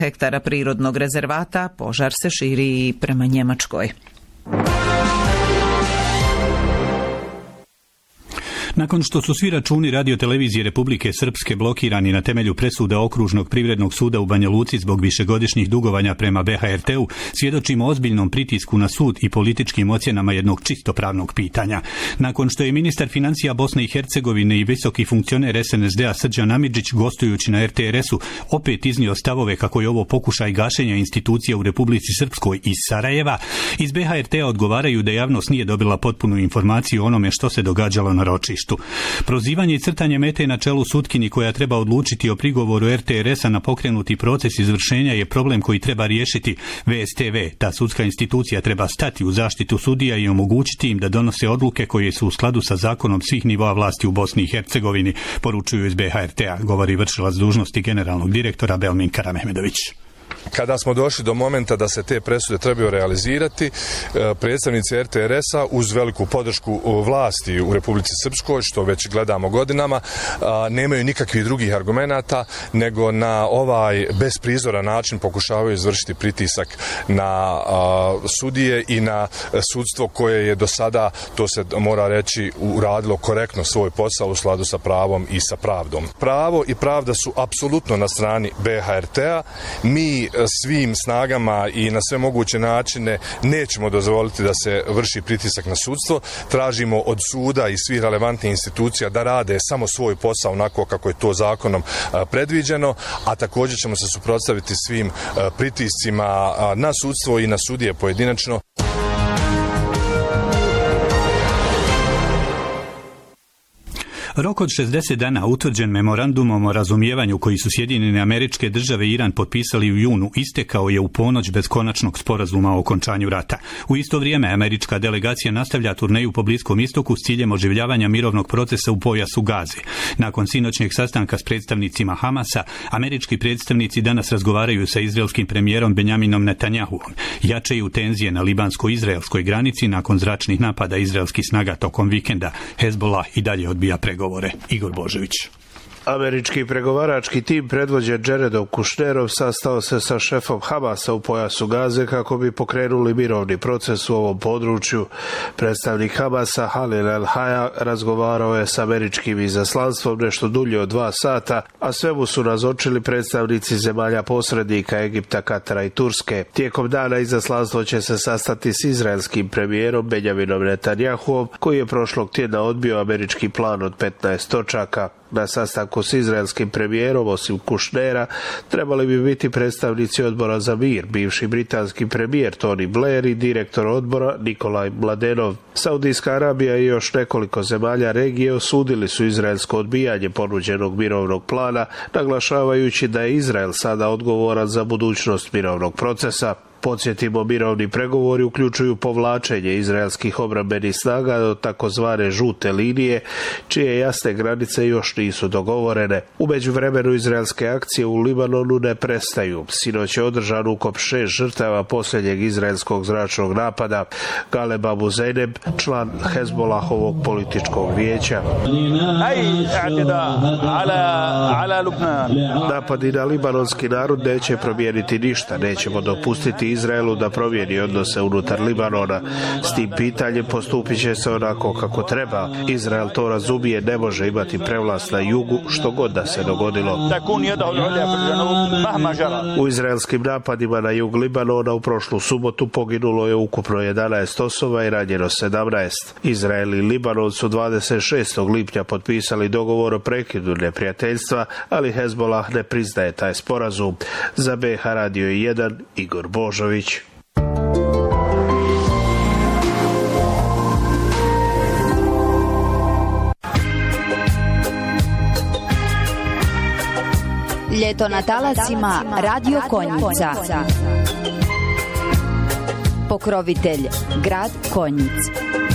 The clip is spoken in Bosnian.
hektara prirodnog rezervata, požar se širi i prema Njemačkoj. Nakon što su svi računi radiotelevizije Republike Srpske blokirani na temelju presuda Okružnog privrednog suda u Banja Luci zbog višegodišnjih dugovanja prema BHRT-u, svjedočimo ozbiljnom pritisku na sud i političkim ocjenama jednog čisto pravnog pitanja. Nakon što je ministar financija Bosne i Hercegovine i visoki funkcioner SNSD-a Srđan Amidžić, gostujući na RTRS-u, opet iznio stavove kako je ovo pokušaj gašenja institucija u Republici Srpskoj iz Sarajeva, iz BHRT-a odgovaraju da javnost nije dobila potpunu informaciju o onome što se događalo na ročištu. Prozivanje i crtanje mete na čelu sutkinji koja treba odlučiti o prigovoru RTRS-a na pokrenuti proces izvršenja je problem koji treba riješiti VSTV. Ta sudska institucija treba stati u zaštitu sudija i omogućiti im da donose odluke koje su u skladu sa zakonom svih nivoa vlasti u Bosni i Hercegovini, poručuju iz BHRT-a, govori vršilac dužnosti generalnog direktora Belmin Karamehmedović. Kada smo došli do momenta da se te presude trebaju realizirati, predstavnici RTRS-a uz veliku podršku vlasti u Republici Srpskoj, što već gledamo godinama, nemaju nikakvih drugih argumenata nego na ovaj besprizoran način pokušavaju izvršiti pritisak na sudije i na sudstvo koje je do sada, to se mora reći, uradilo korektno svoj posao u skladu sa pravom i sa pravdom. Pravo i pravda su apsolutno na strani BHRT-a. Mi svim snagama i na sve moguće načine nećemo dozvoliti da se vrši pritisak na sudstvo. Tražimo od suda i svih relevantnih institucija da rade samo svoj posao onako kako je to zakonom predviđeno, a također ćemo se suprotstaviti svim pritiscima na sudstvo i na sudije pojedinačno. Rok od 60 dana utvrđen memorandumom o razumijevanju koji su Sjedinjene Američke Države i Iran potpisali u junu istekao je u ponoć bez konačnog sporazuma o okončanju rata. U isto vrijeme američka delegacija nastavlja turneju po Bliskom istoku s ciljem oživljavanja mirovnog procesa u pojasu Gaze. Nakon sinoćnjeg sastanka s predstavnicima Hamasa, američki predstavnici danas razgovaraju sa izraelskim premijerom Benjaminom Netanjahuom. Jačaju tenzije na libansko-izraelskoj granici nakon zračnih napada izraelskih snaga tokom vikenda. Hezbollah i dalje odbija pregovore. Igor Božević. Američki pregovarački tim predvođen Jaredom Kushnerom sastao se sa šefom Hamasa u pojasu Gaze kako bi pokrenuli mirovni proces u ovom području. Predstavnik Hamasa Halil El-Haya razgovarao je s američkim izaslanstvom nešto dulje od 2 sata, a svemu su nazočili predstavnici zemalja posrednika Egipta, Katara i Turske. Tijekom dana izaslanstvo će se sastati s izraelskim premijerom Benjaminom Netanjahuom, koji je prošlog tjedna odbio američki plan od 15 točaka. Na sastanku s izraelskim premijerom, osim Kushnera, trebali bi biti predstavnici odbora za mir, bivši britanski premijer Tony Blair i direktor odbora Nikolaj Mladenov. Saudijska Arabija i još nekoliko zemalja regije osudili su izraelsko odbijanje ponuđenog mirovnog plana, naglašavajući da je Izrael sada odgovoran za budućnost mirovnog procesa. Podsjetimo, mirovni pregovori uključuju povlačenje izraelskih obrambenih snaga do takozvane žute linije, čije jasne granice još nisu dogovorene. U međuvremenu izraelske akcije u Libanonu ne prestaju. Sinoć je održan ukop 6 žrtava posljednjeg izraelskog zračnog napada. Galeb Abu Zeyneb, član Hezbollahovog političkog vijeća. Napadi na libanonski narod neće promijeniti ništa. Nećemo dopustiti Izraelu da promijeni odnose unutar Libanona. S tim pitanjem postupit će se onako kako treba. Izrael to razumije, ne može imati prevlast na jugu, što god da se dogodilo. U izraelskim napadima na jug Libanona u prošlu subotu poginulo je ukupno 11 osoba i ranjeno 17. Izrael i Libanon su 26. lipnja potpisali dogovor o prekidu neprijateljstva, ali Hezbollah ne priznaje taj sporazum. Za BH Radio 1, Igor Božović. Ljeto na talasima Radio Konjica. Pokrovitelj grad Konjic.